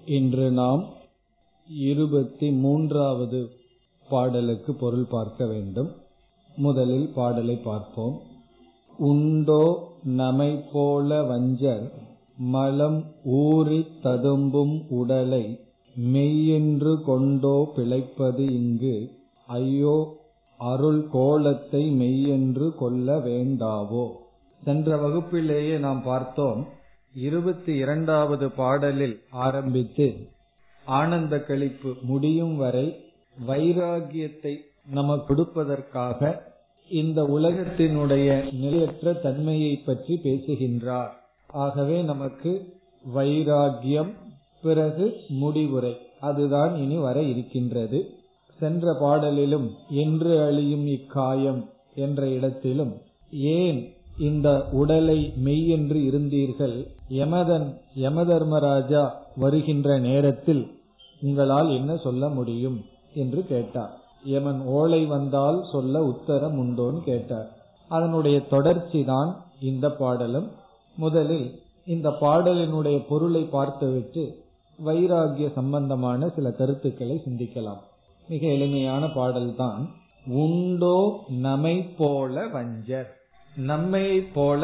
இன்று நாம் 23வது பாடலுக்கு பொருள் பார்க்க வேண்டும். முதலில் பாடலை பார்ப்போம். உண்டோ நமை போல வஞ்சர் மலம் ஊறித் ததும்பும் உடலை மெய்யென்று கொண்டோ பிழைப்பது இங்கு ஐயோ அருள் கோலத்தை மெய்யென்று கொள்ள வேண்டாவோ. சென்ற வகுப்பிலேயே நாம் பார்த்தோம். 22வது பாடலில் ஆரம்பித்து ஆனந்த களிப்பு முடியும் வரை வைராகியத்தை நமக்கு கொடுப்பதற்காக இந்த உலகத்தினுடைய நிலையற்ற தன்மையை பற்றி பேசுகின்றார். ஆகவே நமக்கு வைராகியம், பிறகு முடிவுரை, அதுதான் இனி வர இருக்கின்றது. சென்ற பாடலிலும் என்று அழியும் இக்காயம் என்ற இடத்திலும் ஏன் இந்த உடலை மெய்யென்று இருந்தீர்கள், யமதர்மராஜா வருகின்ற நேரத்தில் உங்களால் என்ன சொல்ல முடியும் என்று கேட்டார். யமன் ஓலை வந்தால் சொல்ல உத்தரம் உண்டோன்னு கேட்டார். அதனுடைய தொடர்ச்சி தான் இந்த பாடலும். முதலில் இந்த பாடலினுடைய பொருளை பார்த்துவிட்டு வைராகிய சம்பந்தமான சில கருத்துக்களை சிந்திக்கலாம். மிக எளிமையான பாடல்தான். உண்டோ நமை போல வஞ்சர், நம்மை போல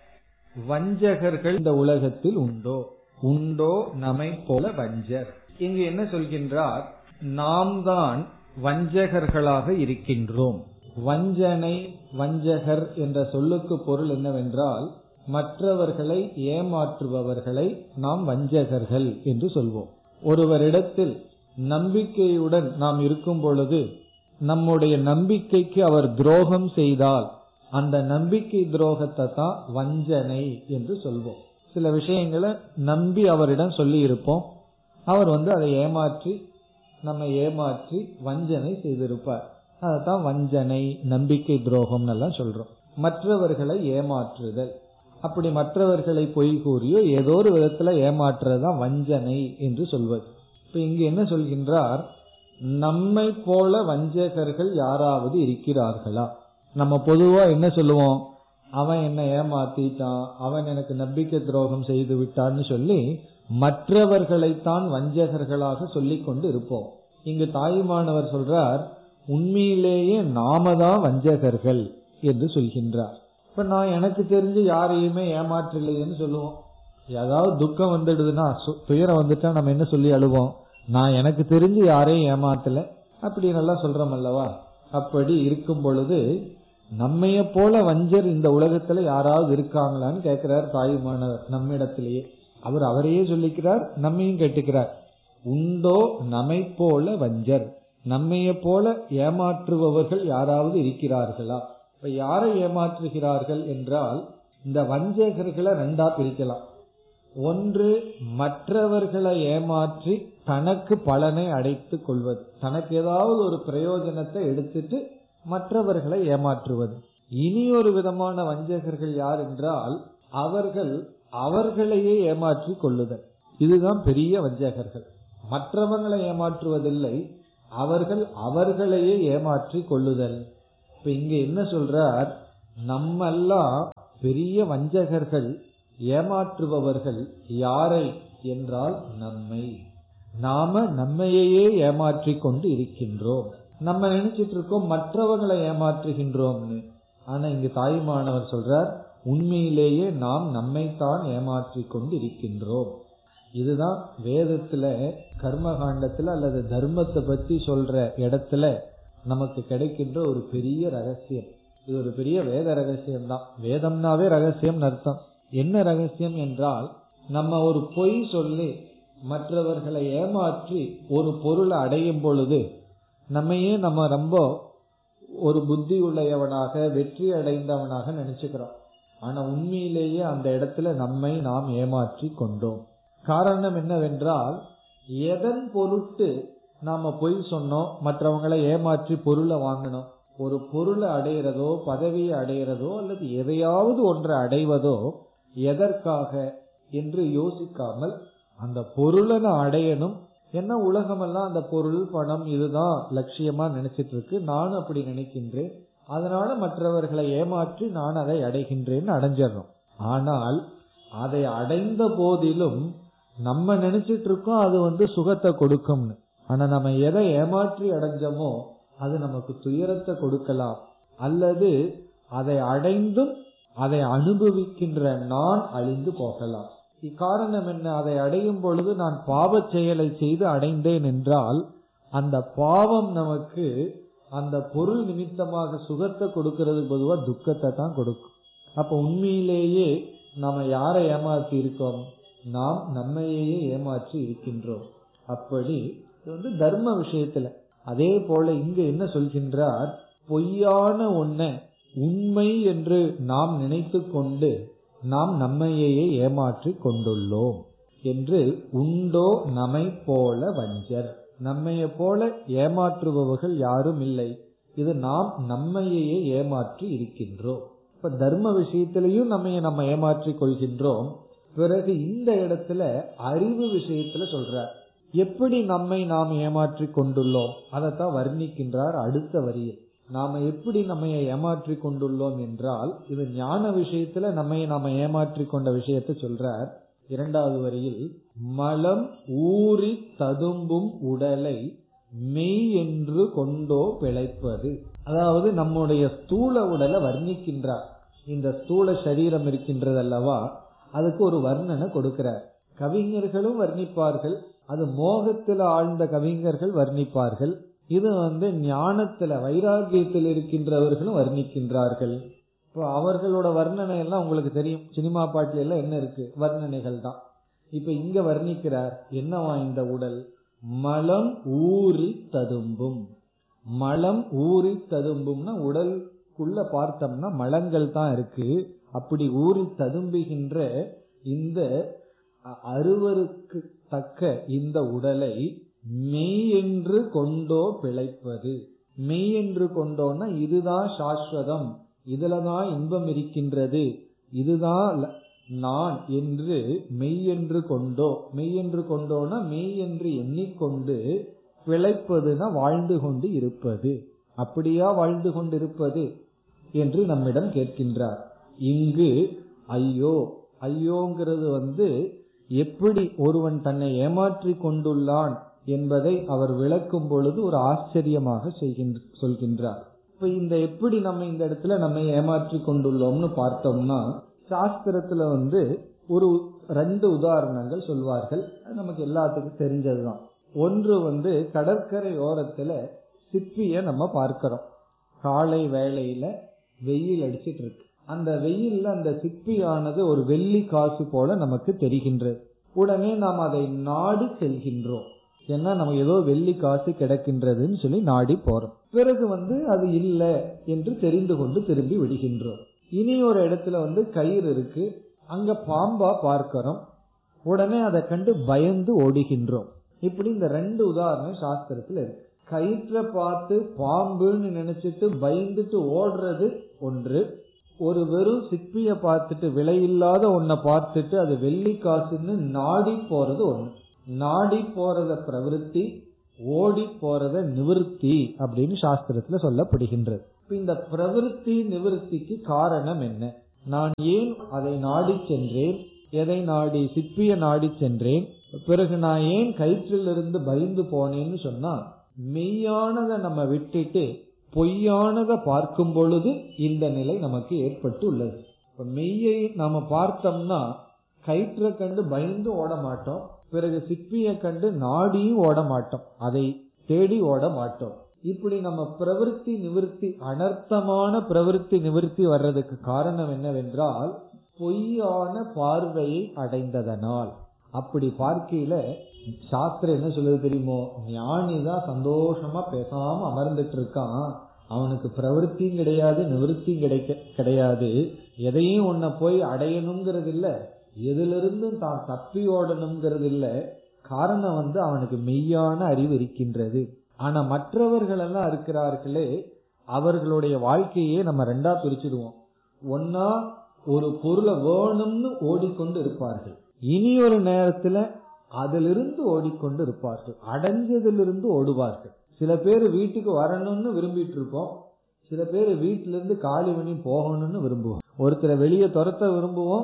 வஞ்சகர்கள் இந்த உலகத்தில் உண்டோ. உண்டோ நமை போல வஞ்சர். இங்கு என்ன சொல்கின்றார், நாம் தான் வஞ்சகர்களாக இருக்கின்றோம். வஞ்சனை, வஞ்சகர் என்ற சொல்லுக்கு பொருள் என்னவென்றால், மற்றவர்களை ஏமாற்றுபவர்களை நாம் வஞ்சகர்கள் என்று சொல்வோம். ஒருவரிடத்தில் நம்பிக்கையுடன் நாம் இருக்கும் பொழுது நம்முடைய நம்பிக்கைக்கு அவர் துரோகம் செய்தால் அந்த நம்பிக்கை துரோகத்தை தான் வஞ்சனை என்று சொல்வோம். சில விஷயங்களை நம்பி அவரிடம் சொல்லி இருப்போம், அவர் அதை ஏமாற்றி நம்ம ஏமாற்றி வஞ்சனை செய்திருப்பார். அதைத்தான் வஞ்சனை, நம்பிக்கை துரோகம் எல்லாம் சொல்றோம். மற்றவர்களை ஏமாற்றுதல், அப்படி மற்றவர்களை பொய் கூறியோ ஏதோ ஒரு விதத்துல ஏமாற்றுறதுதான் வஞ்சனை என்று சொல்வது. இப்ப இங்கு என்ன சொல்கின்றார், நம்மை போல வஞ்சகர்கள் யாராவது இருக்கிறார்களா? நம்ம பொதுவா என்ன சொல்லுவோம், அவன் என்ன ஏமாத்திட்டான், அவன் எனக்கு நம்பிக்கை துரோகம் செய்து விட்டான்னு சொல்லி மற்றவர்களைத்தான் வஞ்சகர்களாக சொல்லிக் கொண்டு இருப்போம். இங்கு தாயுமானவர் சொல்றார், உண்மையிலேயே நாம தான் வஞ்சகர்கள் என்று சொல்கின்றார். இப்ப நான் எனக்கு தெரிஞ்சு யாரையுமே ஏமாற்றலைன்னு சொல்லுவோம். ஏதாவது துக்கம் வந்துடுதுன்னா, துயரம் வந்துட்டா நம்ம என்ன சொல்லி அழுவோம், நான் எனக்கு தெரிஞ்சு யாரையும் ஏமாத்தல அப்படின்னு எல்லாம் சொல்றோம் அல்லவா. அப்படி இருக்கும் பொழுது நம்மைய போல வஞ்சர் இந்த உலகத்துல யாராவது இருக்காங்களான்னு கேட்கிறார் தாயுமானவர் நம்மிடத்திலேயே. அவர் அவரையே சொல்லிக்கிறார், நம்மையும் கேட்டுக்கிறார். உண்டோ நம்மை போல வஞ்சர், நம்மைய போல ஏமாற்றுபவர்கள் யாராவது இருக்கிறார்களா? இப்ப யாரை ஏமாற்றுகிறார்கள் என்றால், இந்த வஞ்சகர்களை ரெண்டா பிரிக்கலாம். ஒன்று, மற்றவர்களை ஏமாற்றி தனக்கு பலனை அடைத்துக் கொள்வது, தனக்கு ஏதாவது ஒரு பிரயோஜனத்தை எடுத்துட்டு மற்றவர்களை ஏமாற்றுவது. இனி ஒரு விதமான வஞ்சகர்கள் யார் என்றால், அவர்கள் அவர்களையே ஏமாற்றி கொள்ளுதல். இதுதான் பெரிய வஞ்சகர்கள். மற்றவர்களை ஏமாற்றுவதில்லை, அவர்கள் அவர்களையே ஏமாற்றி கொள்ளுதல். இப்ப இங்க என்ன சொல்றார், நம்மெல்லாம் பெரிய வஞ்சகர்கள், ஏமாற்றுபவர்கள் யாரை என்றால் நம்மை. நாம நம்மையே ஏமாற்றி கொண்டு இருக்கின்றோம். நம்ம நினைச்சிட்டு இருக்கோம் மற்றவர்களை ஏமாற்றுகின்றோம்னு. ஆனா இங்கு தாயுமானவர் சொல்றார், உண்மையிலேயே நாம் நம்மைத்தான் ஏமாற்றி கொண்டு இருக்கின்றோம். இதுதான் வேதத்துல கர்மகாண்டத்துல அல்லது தர்மத்தை பத்தி சொல்ற இடத்துல நமக்கு கிடைக்கின்ற ஒரு பெரிய ரகசியம். இது ஒரு பெரிய வேத ரகசியம் தான். வேதம்னாவே ரகசியம் அர்த்தம். என்ன ரகசியம் என்றால், நம்ம ஒரு பொய் சொல்லி மற்றவர்களை ஏமாற்றி ஒரு பொருளை அடையும் பொழுது நம்ம ரொம்ப ஒரு புத்தி உள்ளவனாக வெற்றி அடைந்தவனாக நினைச்சுக்கிறோம். ஆனா உண்மையிலேயே அந்த இடத்துல நம்மை நாம் ஏமாற்றி கொண்டோம். காரணம் என்னவென்றால், எதன் பொருட்டு நாம பொய் சொன்னோம், மற்றவங்களை ஏமாற்றி பொருளை வாங்கணும். ஒரு பொருளை அடையிறதோ, பதவியை அடையிறதோ, அல்லது எதையாவது ஒன்றை அடைவதோ எதற்காக என்று யோசிக்காமல் அந்த பொருளை நான் அடையணும், என்ன உலகமெல்லாம் அந்த பொருள் பணம் இதுதான் லட்சியமா நினைச்சிட்டு இருக்கு, நானும் அப்படி நினைக்கின்றேன், அதனால மற்றவர்களை ஏமாற்றி நான் அதை அடைகின்றேன்னு அடைஞ்சிடறோம். ஆனால் அதை அடைந்த போதிலும் நம்ம நினைச்சிட்டு இருக்கோம் அது சுகத்தை கொடுக்கும்னு. ஆனா நம்ம எதை ஏமாற்றி அடைஞ்சோமோ அது நமக்கு துயரத்தை கொடுக்கலாம். அல்லது அதை அடைந்தும் அதை அனுபவிக்கின்ற நான் அழிந்து போகலாம். இக்காரணம் என்ன? அதை அடையும் பொழுது நான் பாவ செயலை செய்து அடைந்தேன் என்றால் அந்த பாவம் நமக்கு அந்த பொருள் நிமித்தமாக சுகத்தை கொடுக்கிறது பொதுவா துக்கத்தை தான் கொடுக்கும். அப்ப உண்மையிலேயே நாம யாரை ஏமாற்றி இருக்கோம்? நாம் நம்மையே ஏமாற்றி இருக்கின்றோம். அப்படி இது தர்ம விஷயத்துல. அதே போல இங்க என்ன சொல்கின்றார்? பொய்யான ஒன்றை உண்மை என்று நாம் நினைத்து கொண்டு நாம் நம்மையே ஏமாற்றி கொண்டுள்ளோம் என்று. உண்டோ நம்மை போல வஞ்சர், நம்மைய போல ஏமாற்றுபவர்கள் யாரும் இல்லை. இது நாம் நம்மையே ஏமாற்றி இருக்கின்றோம். இப்ப தர்ம விஷயத்திலையும் நம்ம ஏமாற்றி கொள்கின்றோம். பிறகு இந்த இடத்துல அறிவு விஷயத்துல சொல்றார். எப்படி நம்மை நாம் ஏமாற்றி கொண்டுள்ளோம் அதைத்தான் வர்ணிக்கின்றார் அடுத்த வரியில். நாம எப்படி நம்ம ஏமாற்றி கொண்டுள்ளோம் என்றால், இது ஞான விஷயத்துல நாம ஏமாற்றி கொண்ட விஷயத்தை சொல்றார். இரண்டாவது வரியில், மலம் ஊறி ததும்பும் உடலை மெய் என்று கொண்டோ பிழைப்பது. அதாவது நம்முடைய ஸ்தூல உடலை வர்ணிக்கின்றார். இந்த ஸ்தூல சரீரம் இருக்கின்றது அல்லவா, அதுக்கு ஒரு வர்ணனை கொடுக்கிறார். கவிஞர்களும் வர்ணிப்பார்கள், அது மோகத்தில் ஆழ்ந்த கவிஞர்கள் வர்ணிப்பார்கள். இது ஞானத்துல வைராகியத்தில் இருக்கின்றவர்களும் வர்ணிக்கின்றார்கள். இப்போ அவர்களோட வர்ணனை எல்லாம் உங்களுக்கு தெரியும். சினிமா பாட்டுல எல்லாம் என்ன இருக்கு? வர்ணனைகள் தான். இப்ப இங்க வர்ணிக்கிறார். என்னவா இந்த உடல்? மலம் ஊறி ததும்பும். மலம் ஊறி ததும்பும்னா உடலுக்குள்ள பார்த்தோம்னா மலங்கள் தான் இருக்கு. அப்படி ஊறி ததும்புகின்ற இந்த அருவருக்கு தக்க இந்த உடலை மெய் என்று கொண்டோ பிழைப்பது. மெய் என்று கொண்டோன்னா இதுதான் சாஸ்வதம், இதுலதான் இன்பம் இருக்கின்றது, இதுதான் நான் என்று மெய் என்று கொண்டோ. மெய் என்று கொண்டோன்னா மெய் என்று எண்ணிக்கொண்டு, பிழைப்பதுனா வாழ்ந்து கொண்டு இருப்பது. அப்படியா வாழ்ந்து கொண்டிருப்பது என்று நம்மிடம் கேட்கின்றார். இங்கு ஐயோ, ஐயோங்கிறது எப்படி ஒருவன் தன்னை ஏமாற்றி கொண்டுள்ளான் என்பதை அவர் விளக்கும் பொழுது ஒரு ஆச்சரியமாக சொல்கின்றார். இப்ப இந்த எப்படி நம்ம இந்த இடத்துல நம்ம ஏமாற்றி கொண்டுள்ளோம்னு பார்த்தோம்னா, சாஸ்திரத்துல ஒரு 2 உதாரணங்கள் சொல்வார்கள். நமக்கு எல்லாத்துக்கும் தெரிஞ்சதுதான். ஒன்று கடற்கரை ஓரத்துல சிப்பிய நம்ம பார்க்கிறோம். காலை வேளையில வெயில் அடிச்சிட்டு இருக்கு. அந்த வெயில்ல அந்த சிப்பியானது ஒரு வெள்ளி காசு போல நமக்கு தெரிகின்றது. உடனே நாம் அதை நாடி செல்கின்றோம். ஏன்னா நம்ம ஏதோ வெள்ளி காசு கிடக்கின்றதுன்னு சொல்லி நாடி போறோம். பிறகு அது இல்லை என்று தெரிந்து கொண்டு திரும்பி விடுகின்றோம். இனி ஒரு இடத்துல கயிறு இருக்கு, அங்க பாம்பா பார்க்கிறோம். உடனே அதை கண்டு பயந்து ஓடுகின்றோம். இப்படி இந்த 2 உதாரணம் சாஸ்திரத்துல இருக்கு. கயிற்றை பார்த்து பாம்புன்னு நினைச்சிட்டு பயந்துட்டு ஓடுறது ஒன்று, ஒரு வெறும் சிப்பிய பார்த்துட்டு விலையில்லாத ஒன்ன பார்த்துட்டு அது வெள்ளி காசுன்னு நாடி போறது ஒண்ணு. நாடி போறத பிரவிற்த்தி, ஓடி போறத நிவிருத்தி அப்படின்னு சாஸ்திரத்துல சொல்லப்படுகின்றது. இந்த பிரவிற்த்தி நிவிருத்திக்கு காரணம் என்ன? நான் ஏன் அதை நாடி சென்றேன்? எதை நாடி? சிப்பிய நாடி சென்றேன். பிறகு நான் ஏன் கயிற்றிலிருந்து பயந்து போனேன்னு சொன்னா, மெய்யானதை நம்ம விட்டுட்டு பொய்யானதை பார்க்கும் பொழுது இந்த நிலை நமக்கு ஏற்பட்டு உள்ளது. இப்ப மெய்யை நாம பார்த்தோம்னா கயிற்றை கண்டு பயந்து ஓட மாட்டோம், பிறகு சிப்பியை கண்டு நாடியும் ஓட மாட்டோம், அதை தேடி ஓட மாட்டோம். இப்படி நம்ம பிரவிற்த்தி நிவிருத்தி, அனர்த்தமான பிரவிற்த்தி நிவிருத்தி வர்றதுக்கு காரணம் என்னவென்றால் பொய்யான பார்வையை அடைந்ததனால். அப்படி பார்க்கையில சாஸ்திரம் என்ன சொல்லுது தெரியுமோ? ஞானிதான் சந்தோஷமா பேசாம அமர்ந்துட்டு இருக்கான், அவனுக்கு பிரவருத்தியும் கிடையாது நிவர்த்தியும் கிடையாது. எதையும் ஒன்ன போய் அடையணுங்கிறது இல்ல, எதிலிருந்து தான் தப்பி ஓடணுங்கிறது இல்ல. காரணம் அவனுக்கு மெய்யான அறிவு இருக்கின்றது. ஆனா மற்றவர்கள் எல்லாம் இருக்கிறார்களே, அவர்களுடைய வாழ்க்கையே நம்ம 2ஆ பிரிச்சிடுவோம். ஒன்னா ஒரு பொருளை வேணும்னு ஓடிக்கொண்டு இருப்பார்கள், இனி ஒரு நேரத்துல அதிலிருந்து ஓடிக்கொண்டு இருப்பார்கள், அடைஞ்சதிலிருந்து ஓடுவார்கள். சில பேர் வீட்டுக்கு வரணும்னு விரும்பிட்டு இருப்போம், சில பேர் வீட்டிலிருந்து காலி பண்ணி போகணும்னு விரும்புவோம். ஒருத்தரை வெளியே துரத்த விரும்புவோம்,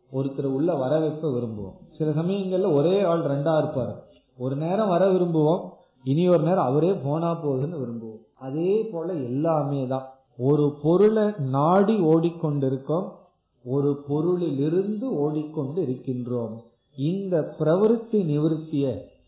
ஒருத்தர் உள்ள வர வைப்ப விரும்புவோம். சில சமயங்கள்ல ஒரே ஆள் ரெண்டா இருப்பாரு. ஒரு நேரம் வர விரும்புவோம், இனி ஒரு நேரம் அவரே போனா போகுதுன்னு விரும்புவோம். அதே போல எல்லாமே தான். ஒரு பொருளை நாடி ஓடிக்கொண்டிருக்கோம், ஒரு பொருளிலிருந்து ஓடிக்கொண்டு இருக்கின்றோம். இந்த பிரவருத்தி நிவர்த்திய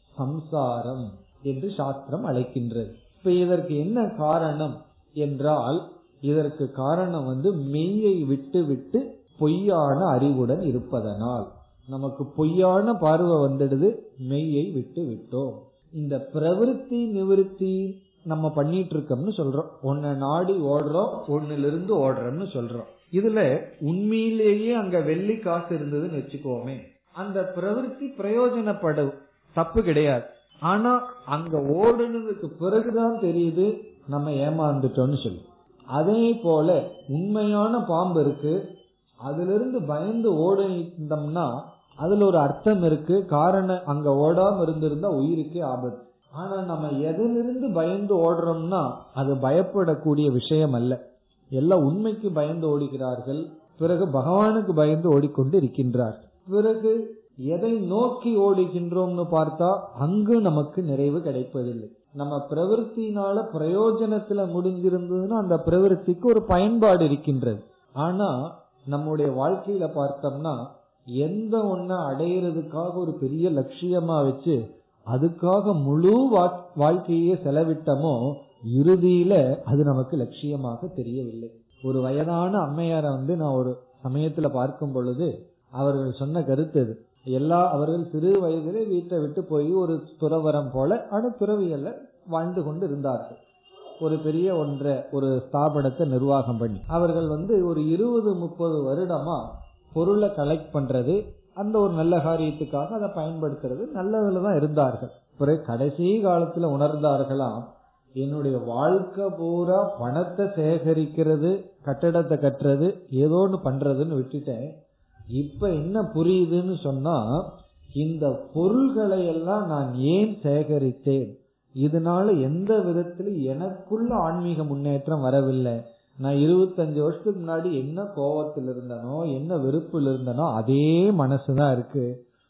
சம்சாரம் என்று சாஸ்திரம் அழைக்கின்றது. இப்ப இதற்கு என்ன காரணம் என்றால், இதற்கு காரணம் மெய்யை விட்டு விட்டு பொய்யான அறிவுடன் இருப்பதனால். நமக்கு பொய்யான பார்வை வந்துடுது, மெய்யை விட்டு விட்டோம். இந்த பிரவருத்தி நிவர்த்தி நம்ம பண்ணிட்டு இருக்கோம்னு சொல்றோம். ஒன்ன நாடி ஓடுறோம், ஒன்னிலிருந்து ஓடுறோம்னு சொல்றோம். இதுல உண்மையிலேயே அங்க வெள்ளி காசு இருந்ததுன்னு வச்சுக்கோமே, அந்த பிரவருத்தி பிரயோஜனப்படும், தப்பு கிடையாது. ஆனா அங்க ஓடுனதுக்கு பிறகுதான் தெரியுது நம்ம ஏமாந்துட்டோம்னு சொல்லி. அதே போல உண்மையான பாம்பு இருக்கு, அதுல இருந்து பயந்து ஓடிந்தோம்னா அதுல ஒரு அர்த்தம் இருக்கு. காரணம் அங்க ஓடாம இருந்திருந்தா உயிருக்கே ஆபத்து. ஆனா நம்ம எதிலிருந்து பயந்து ஓடுறோம்னா அது பயப்படக்கூடிய விஷயம் அல்ல. எல்லாம் உண்மைக்கு பயந்து ஓடுகிறார்கள், பிறகு பகவானுக்கு பயந்து ஓடிக்கொண்டு இருக்கின்றார். பிறகு எதை நோக்கி ஓடுகின்றோம்னு பார்த்தா அங்கு நமக்கு நிறைவு கிடைப்பதில்லை. நம்ம பிரவருத்தினால பிரயோஜனத்துல முடிஞ்சிருந்ததுன்னா அந்த பிரவருத்திக்கு ஒரு பயன்பாடு இருக்கின்றது. ஆனா நம்முடைய வாழ்க்கையில பார்த்தோம்னா எந்த ஒன்ன அடையிறதுக்காக ஒரு பெரிய லட்சியமா வச்சு அதுக்காக முழு வாழ்க்கையே செலவிட்டமோ, இறுதியில அது நமக்கு லட்சியமாக தெரியவில்லை. ஒரு வயதான அம்மையார நான் ஒரு சமயத்துல பார்க்கும் பொழுது அவர்கள் சொன்ன கருத்து இது. அவர்கள் சிறு வயதிலே வீட்டை விட்டு போய் ஒரு துறவரம் போல துறவியல்ல வாழ்ந்து கொண்டு இருந்தார்கள். ஒரு பெரிய ஒரு ஸ்தாபனத்தை நிர்வாகம் பண்ணி அவர்கள் ஒரு 20-30 வருடமா பொருளை கலெக்ட் பண்றது, அந்த ஒரு நல்ல காரியத்துக்காக அதை பயன்படுத்துறது, நல்லதுலதான் இருந்தார்கள். பிறகு கடைசி காலத்துல உணர்ந்தார்களாம், என்னுடைய வாழ்க்கை பூரா பணத்தை சேகரிக்கிறது, கட்டடத்தை கட்டுறது, ஏதோ ஒன்று பண்றதுன்னு விட்டுட்டேன். இப்ப என்ன புரியுதுன்னு சொன்னா, இந்த பொருள்களை எல்லாம் நான் ஏன் சேகரித்தேன், இதனால எந்த விதத்திலும் எனக்குள்ள ஆன்மீக முன்னேற்றம் வரவில்லை. நான் 25 வருஷத்துக்கு முன்னாடி என்ன கோபத்தில் இருந்தனோ, என்ன வெறுப்பில் இருந்தனோ, அதே மனசுதான் இருக்கு.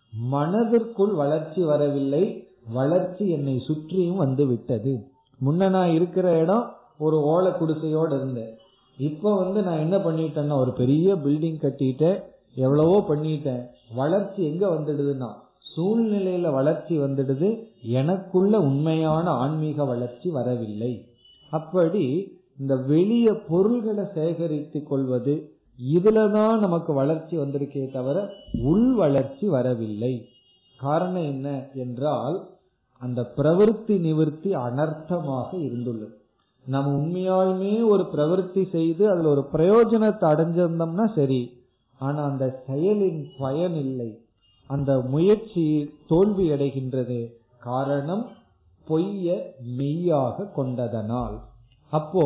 மனதிற்குள் வளர்ச்சி வரவில்லை, வளர்ச்சி என்னை சுற்றியும் வந்து விட்டது. முன்ன நான் இருக்கிற இடம் ஒரு ஓலை குடிசையோடு இருந்தேன். இப்ப நான் என்ன பண்ணிட்டேன்னா ஒரு பெரிய பில்டிங் கட்டிட்டேன், எவ்வளவோ பண்ணிட்டேன். வளர்ச்சி எங்க வந்துடுதுன்னா சூழ்நிலையில வளர்ச்சி வந்துடுது, எனக்குள்ள உண்மையான ஆன்மீக வளர்ச்சி வரவில்லை. அப்படி இந்த வெளிய பொருள்களை சேகரித்து கொள்வது, இதுலதான் நமக்கு வளர்ச்சி வந்திருக்கே தவிர உள் வளர்ச்சி வரவில்லை. காரணம் என்ன என்றால், அந்த பிரவருத்தி நிவர்த்தி அனர்த்தமாக இருந்துள்ளது. நம்ம உண்மையாலுமே ஒரு பிரவருத்தி செய்து அதுல ஒரு பிரயோஜனத்தை அடைஞ்சிருந்தோம்னா சரி, ஆனா அந்த செயலின் பயன் இல்லை, அந்த முயற்சி தோல்வி அடைகின்றது. காரணம் பொய்ய மெய்யாக கொண்டதனால். அப்போ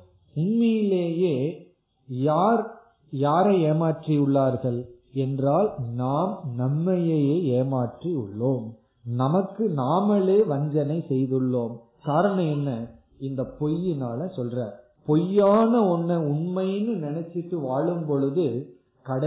உண்மையிலேயே யாரை ஏமாற்றி உள்ளார்கள் என்றால், நாம் நம்மையே ஏமாற்றி உள்ளோம், நமக்கு நாமளே வஞ்சனை செய்துள்ளோம். காரணம் என்ன? இந்த பொய்யினால சொல்ற. பொய்யான ஒன்ன உண்மைன்னு நினைச்சிட்டு வாழும் பொழுது